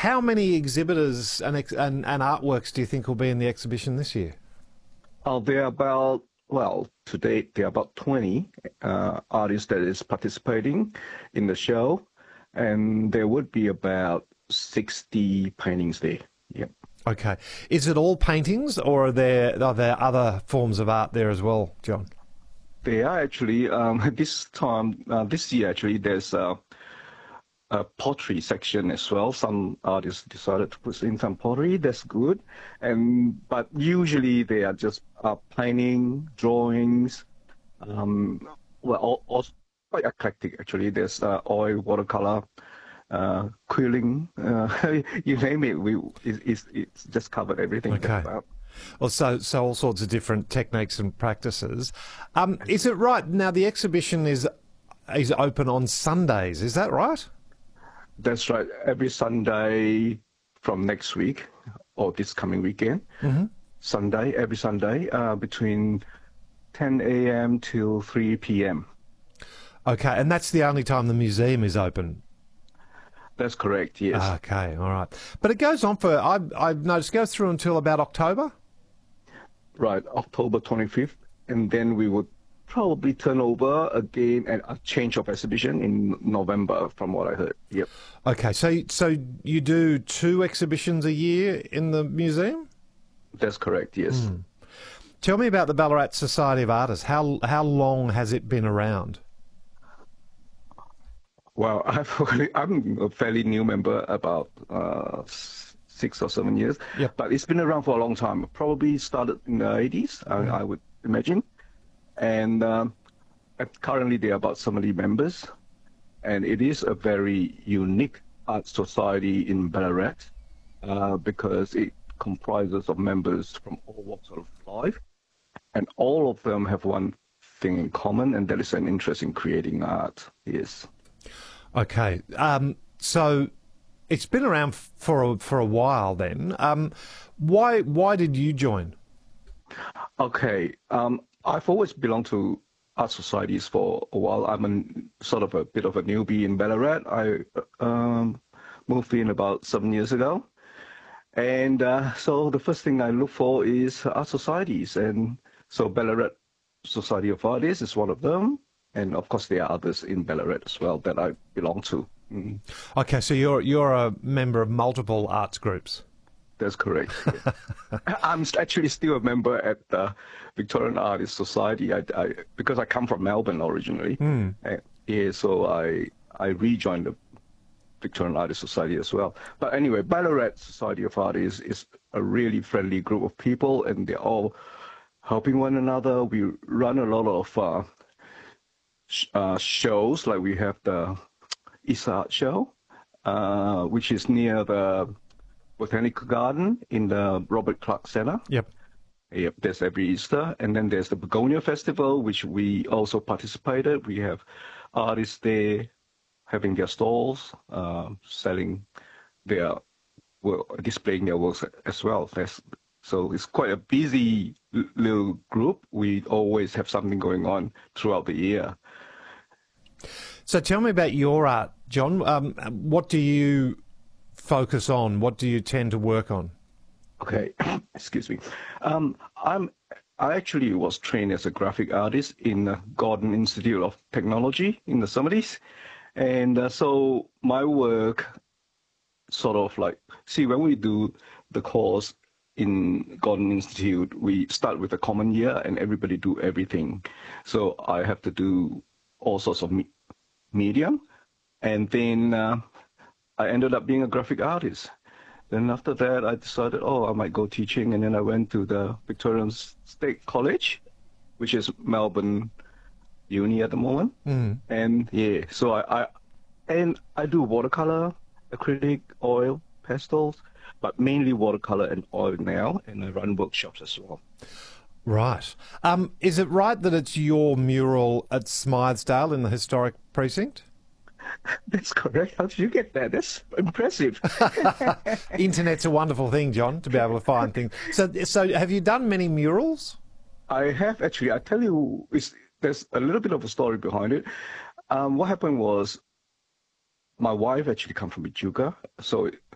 How many exhibitors and artworks do you think will be in the exhibition this year? There are about, well, to date, there are about 20 artists that is participating in the show, and there would be about 60 paintings there. Yep. Okay. Is it all paintings, or are there other forms of art there as well, John? They are actually, this year actually, there's a pottery section as well. Some artists decided to put in some pottery. That's good. But usually they are just painting, drawings, all quite eclectic actually. There's oil, watercolor, quilling, you name it. It's just covered everything. Okay. Well, so all sorts of different techniques and practices. Is it right now? The exhibition is open on Sundays. Is that right? That's right. Every Sunday from next week or this coming weekend, every Sunday between 10 a.m. till 3 p.m. Okay, and that's the only time the museum is open. That's correct. Yes. Okay, all right. But it goes on for I've noticed it goes through until about October. Right, October 25th, and then we would probably turn over again and a change of exhibition in November, from what I heard. Yep. Okay, so you do 2 exhibitions a year in the museum? That's correct, yes. Tell me about the Ballarat Society of Artists. How long has it been around? Well, I'm a fairly new member, about 6 or 7 years. Yep. But it's been around for a long time. Probably started in the 80s, I would imagine. And currently there are about 70 members. And it is a very unique art society in Ballarat because it comprises of members from all walks of life. And all of them have one thing in common, and that is an interest in creating art. Yes. Okay. So it's been around for a while then. Why did you join? Okay. I've always belonged to art societies for a while. I'm sort of a bit of a newbie in Ballarat. I moved in about 7 years ago. And so the first thing I look for is art societies. And so Ballarat Society of Artists is one of them. And of course, there are others in Ballarat as well that I belong to. Okay, so you're a member of multiple arts groups. That's correct. Yeah. I'm actually still a member at the Victorian Artists Society. Because I come from Melbourne originally. So I rejoined the Victorian Artists Society as well. But anyway, Ballarat Society of Artists is a really friendly group of people, and they're all helping one another. We run a lot of shows, like we have the East Art Show, which is near the Botanical Garden in the Robert Clark Centre. Yep. Yep, there's every Easter. And then there's the Begonia Festival, which we also participated. We have artists there having their stalls, selling their, displaying their works as well. So it's quite a busy little group. We always have something going on throughout the year. So tell me about your art, John. What do you focus on? What do you tend to work on? Okay, excuse me. I actually was trained as a graphic artist in the Gordon Institute of Technology in the 70s. And so my work sort of like, when we do the course in Gordon Institute, we start with a common year and everybody do everything. So I have to do all sorts of medium. And then I ended up being a graphic artist. Then after that, I decided, I might go teaching. And then I went to the Victorian State College, which is Melbourne Uni at the moment. And yeah, so I do watercolor, acrylic, oil, pastels, but mainly watercolor and oil now. And I run workshops as well. Right. Is it right that it's your mural at Smythesdale in the historic precinct? That's correct. How did you get that? That's impressive. Internet's a wonderful thing, John, to be able to find things. So have you done many murals? I have actually. I tell you, there's a little bit of a story behind it. What happened was my wife actually come from Echuca, so